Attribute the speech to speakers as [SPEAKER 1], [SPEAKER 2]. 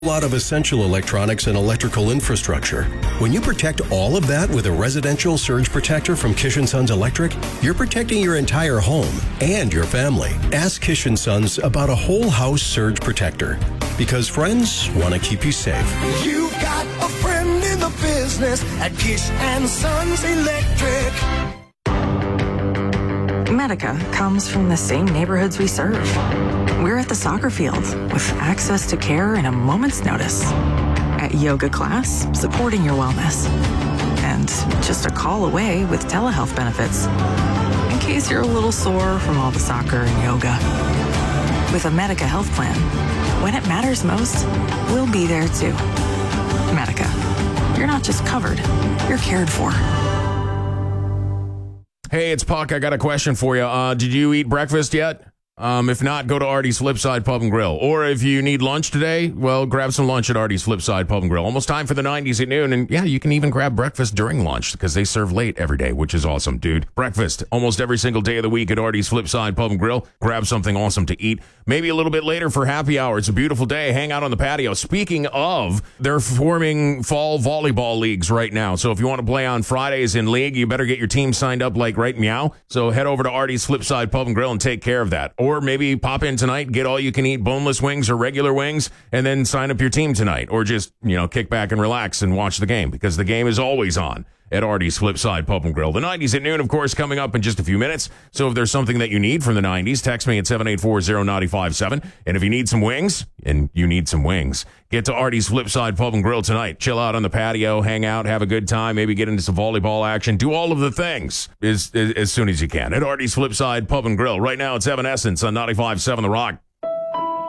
[SPEAKER 1] A lot of essential electronics and electrical infrastructure. When you protect all of that with a residential surge protector from Kish & Sons Electric, you're protecting your entire home and your family. Ask Kish & Sons about a whole house surge protector, because friends want to keep you safe.
[SPEAKER 2] You've got a friend in the business at Kish & Sons Electric.
[SPEAKER 3] Medica comes from the same neighborhoods we serve. We're at the soccer field with access to care in a moment's notice. At yoga class, supporting your wellness. And just a call away with telehealth benefits. In case you're a little sore from all the soccer and yoga. With a Medica health plan, when it matters most, we'll be there too. Medica. You're not just covered, you're cared for.
[SPEAKER 4] Hey, it's Puck. I got a question for you. Did you eat breakfast yet? If not, go to Artie's Flipside Pub and Grill. Or if you need lunch today, well, grab some lunch at Artie's Flipside Pub and Grill. Almost time for the 90s at noon. And yeah, you can even grab breakfast during lunch because they serve late every day, which is awesome, dude. Breakfast almost every single day of the week at Artie's Flipside Pub and Grill. Grab something awesome to eat. Maybe a little bit later for happy hour. It's a beautiful day. Hang out on the patio. Speaking of, they're forming fall volleyball leagues right now. So if you want to play on Fridays in league, you better get your team signed up like right meow. So head over to Artie's Flipside Pub and Grill and take care of that. Or maybe pop in tonight, get all you can eat boneless wings or regular wings, and then sign up your team tonight. Or just, kick back and relax and watch the game because the game is always on at Artie's Flipside Pub and Grill. The 90s at noon, of course, coming up in just a few minutes. So if there's something that you need from the 90s, text me at 7840957. And if you need some wings, and you need some wings, get to Artie's Flipside Pub and Grill tonight. Chill out on the patio, hang out, have a good time, maybe get into some volleyball action. Do all of the things as soon as you can at Artie's Flipside Pub and Grill. Right now, it's Evanescence on 95.7 The Rock.